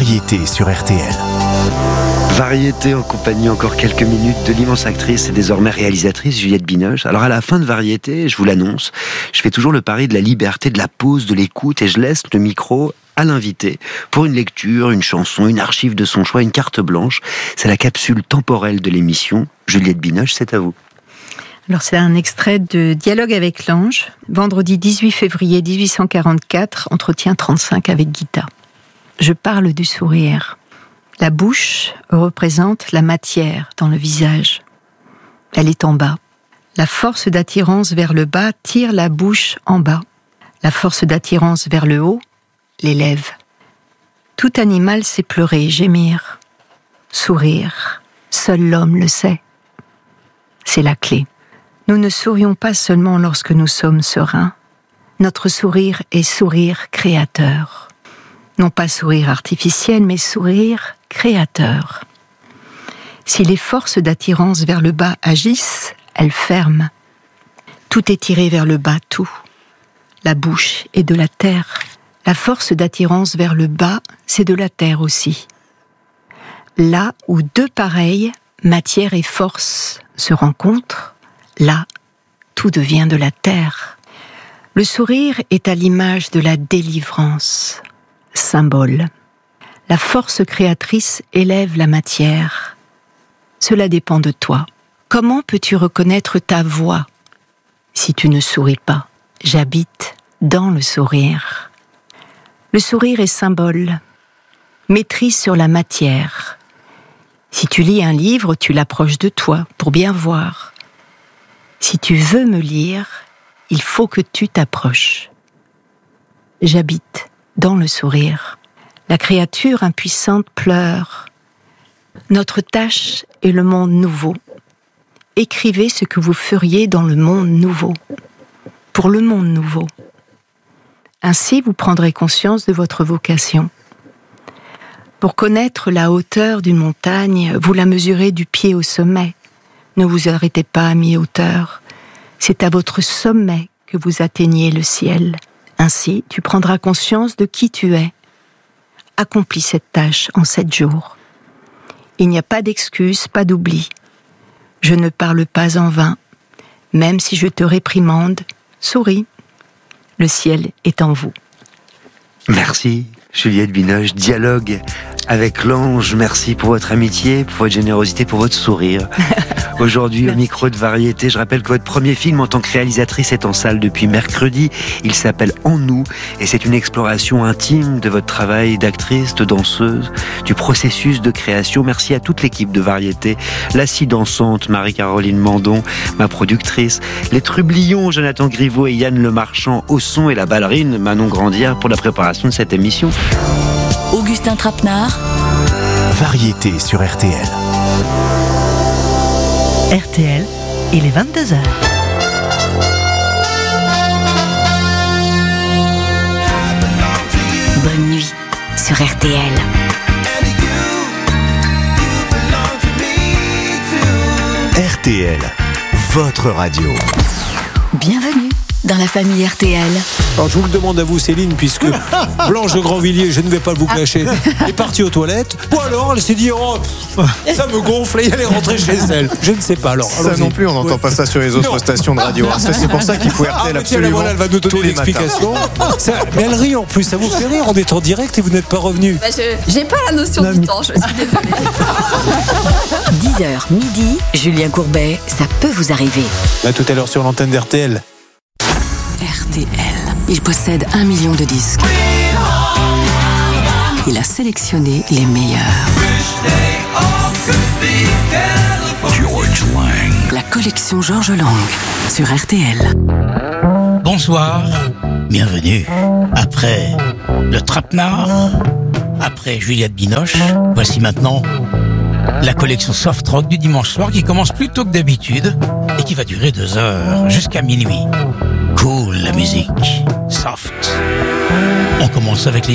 Variété sur RTL. Variété en compagnie encore quelques minutes de l'immense actrice et désormais réalisatrice Juliette Binoche. Alors à la fin de Variété, je vous l'annonce, je fais toujours le pari de la liberté, de la pause, de l'écoute et je laisse le micro à l'invité pour une lecture, une chanson, une archive de son choix, une carte blanche. C'est la capsule temporelle de l'émission. Juliette Binoche, c'est à vous. Alors c'est un extrait de Dialogue avec l'ange, vendredi 18 février 1844, entretien 35 avec Gita. Je parle du sourire. La bouche représente la matière dans le visage. Elle est en bas. La force d'attirance vers le bas tire la bouche en bas. La force d'attirance vers le haut l'élève. Tout animal sait pleurer, gémir, sourire. Seul l'homme le sait. C'est la clé. Nous ne sourions pas seulement lorsque nous sommes sereins. Notre sourire est sourire créateur. Non pas sourire artificiel, mais sourire créateur. Si les forces d'attirance vers le bas agissent, elles ferment. Tout est tiré vers le bas, tout. La bouche est de la terre. La force d'attirance vers le bas, c'est de la terre aussi. Là où deux pareils, matière et force, se rencontrent, là, tout devient de la terre. Le sourire est à l'image de la délivrance. Symbole. La force créatrice élève la matière. Cela dépend de toi. Comment peux-tu reconnaître ta voix si tu ne souris pas? J'habite dans le sourire. Le sourire est symbole. Maîtrise sur la matière. Si tu lis un livre, tu l'approches de toi pour bien voir. Si tu veux me lire, il faut que tu t'approches. J'habite dans le sourire. La créature impuissante pleure. Notre tâche est le monde nouveau. Écrivez ce que vous feriez dans le monde nouveau. Pour le monde nouveau. Ainsi, vous prendrez conscience de votre vocation. Pour connaître la hauteur d'une montagne, vous la mesurez du pied au sommet. Ne vous arrêtez pas à mi-hauteur. C'est à votre sommet que vous atteignez le ciel. Ainsi, tu prendras conscience de qui tu es. Accomplis cette tâche en 7 jours. Il n'y a pas d'excuse, pas d'oubli. Je ne parle pas en vain. Même si je te réprimande, souris. Le ciel est en vous. Merci Juliette Binoche. Dialogue avec l'ange. Merci pour votre amitié, pour votre générosité, pour votre sourire. Aujourd'hui, au micro de Variété, je rappelle que votre premier film en tant que réalisatrice est en salle depuis mercredi. Il s'appelle En nous et c'est une exploration intime de votre travail d'actrice, de danseuse, du processus de création. Merci à toute l'équipe de Variété, la scie dansante Marie-Caroline Mandon, ma productrice, les trublions Jonathan Griveaux et Yann Lemarchand au son et la ballerine Manon Grandière pour la préparation de cette émission. Augustin Trapenard. Variété sur RTL. RTL, il est 22h. Bonne nuit sur RTL. RTL, votre radio. Bienvenue dans la famille RTL. Alors je vous le demande à vous Céline, puisque Blanche de Grandvilliers, je ne vais pas vous le cacher, est partie aux toilettes, ou alors elle s'est dit oh, ça me gonfle et elle est rentrée chez elle. Je ne sais pas alors. Ça non plus, on n'entend pas ça sur les autres stations de radio. C'est pour ça qu'il faut RTL absolument. Voilà, elle va nous donner l'explication. Mais elle rit en plus, ça vous fait rire, on est en direct et vous n'êtes pas revenu. J'ai pas la notion du temps, je suis désolée. 10h midi, Julien Courbet, ça peut vous arriver. À tout à l'heure sur l'antenne d'RTL. RTL. Il possède 1 million de disques. Il a sélectionné les meilleurs. George Lang. La collection George Lang sur RTL. Bonsoir, bienvenue. Après le Trapenard, après Juliette Binoche, voici maintenant la collection Soft Rock du dimanche soir qui commence plus tôt que d'habitude et qui va durer 2 heures jusqu'à minuit. Cool la musique, soft. On commence avec les